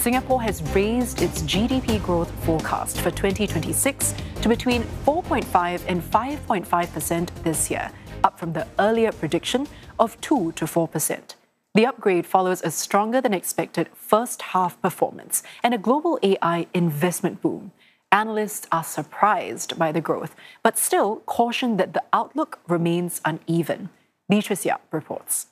Singapore has raised its GDP growth forecast for 2026 to between 4.5 and 5.5% this year, up from the earlier prediction of 2 to 4%. The upgrade follows a stronger than expected first half performance and a global AI investment boom. Analysts are surprised by the growth, but still caution that the outlook remains uneven. Beatrice Yap reports.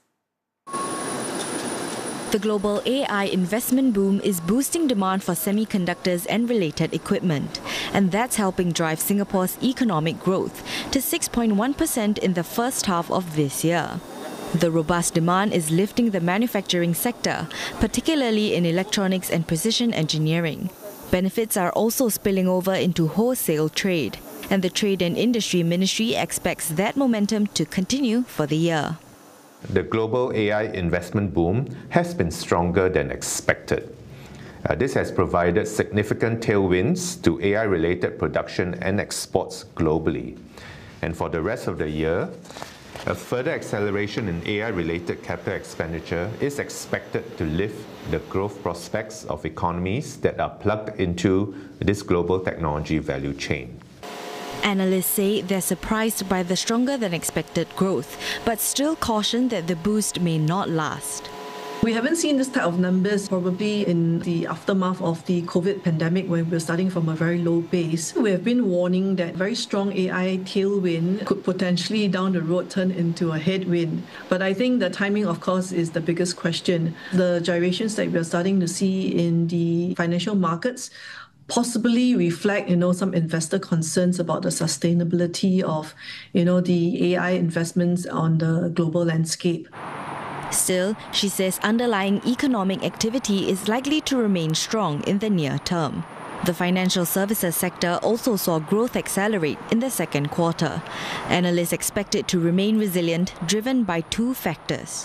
The global AI investment boom is boosting demand for semiconductors and related equipment, and that's helping drive Singapore's economic growth to 6.1% in the first half of this year. The robust demand is lifting the manufacturing sector, particularly in electronics and precision engineering. Benefits are also spilling over into wholesale trade, and the Trade and Industry Ministry expects that momentum to continue for the year. The global AI investment boom has been stronger than expected. This has provided significant tailwinds to AI-related production and exports globally. And for the rest of the year, a further acceleration in AI-related capital expenditure is expected to lift the growth prospects of economies that are plugged into this global technology value chain. Analysts say they're surprised by the stronger than expected growth, but still caution that the boost may not last. We haven't seen this type of numbers probably in the aftermath of the COVID pandemic when we're starting from a very low base. We have been warning that very strong AI tailwind could potentially down the road turn into a headwind. But I think the timing, of course, is the biggest question. The gyrations that we're starting to see in the financial markets possibly reflect, some investor concerns about the sustainability of, the AI investments on the global landscape. Still, she says underlying economic activity is likely to remain strong in the near term. The financial services sector also saw growth accelerate in the second quarter. Analysts expect it to remain resilient, driven by two factors.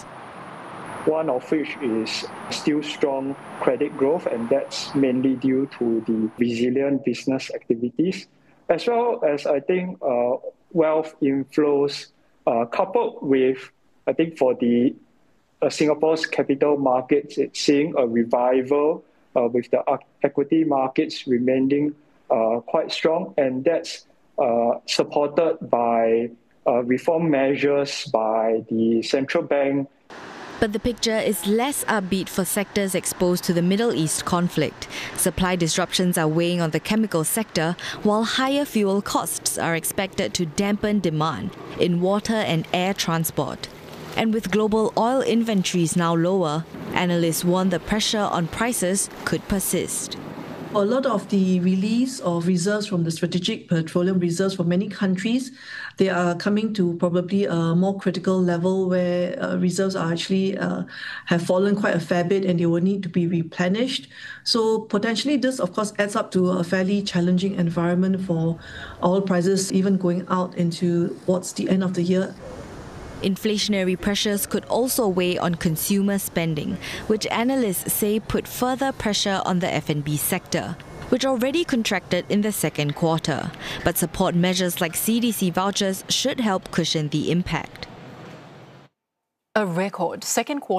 One of which is still strong credit growth, and that's mainly due to the resilient business activities, as well as, I think, wealth inflows, coupled with, I think, for the Singapore's capital markets, it's seeing a revival with the equity markets remaining quite strong, and that's supported by reform measures by the central bank. But the picture is less upbeat for sectors exposed to the Middle East conflict. Supply disruptions are weighing on the chemical sector, while higher fuel costs are expected to dampen demand in water and air transport. And with global oil inventories now lower, analysts warn the pressure on prices could persist. A lot of the release of reserves from the strategic petroleum reserves for many countries, they are coming to probably a more critical level where reserves are actually have fallen quite a fair bit and they will need to be replenished. So potentially this, of course, adds up to a fairly challenging environment for oil prices, even going out into towards the end of the year. Inflationary pressures could also weigh on consumer spending, which analysts say put further pressure on the F&B sector, which already contracted in the second quarter. But support measures like CDC vouchers should help cushion the impact. A record second quarter